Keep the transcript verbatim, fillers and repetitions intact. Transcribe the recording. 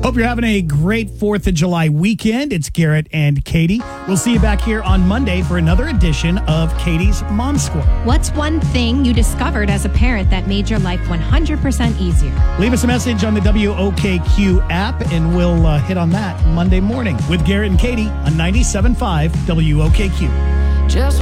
Hope you're having a great fourth of July weekend. It's Garrett and Katie. We'll see you back here on Monday for another edition of Katie's Mom Squad. What's one thing you discovered as a parent that made your life one hundred percent easier? Leave us a message on the W O K Q app, and we'll uh, hit on that Monday morning with Garrett and Katie on ninety-seven point five W O K Q. Just